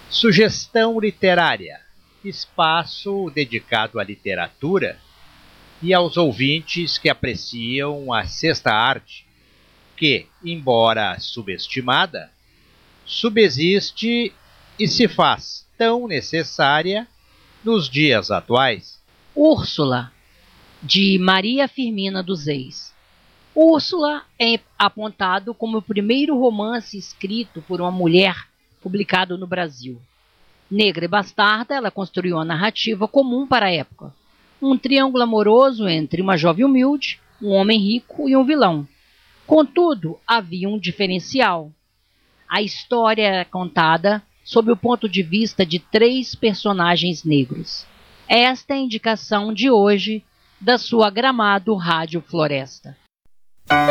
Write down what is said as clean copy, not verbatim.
Sugestão literária, espaço dedicado à literatura e aos ouvintes que apreciam a sexta arte, que, embora subestimada, subsiste e se faz tão necessária nos dias atuais. Úrsula, de Maria Firmina dos Reis. Úrsula é apontado como o primeiro romance escrito por uma mulher publicado no Brasil. Negra e bastarda, ela construiu uma narrativa comum para a época. Um triângulo amoroso entre uma jovem humilde, um homem rico e um vilão. Contudo, havia um diferencial. A história era contada sob o ponto de vista de 3 personagens negros. Esta é a indicação de hoje da sua Gramado Rádio Floresta.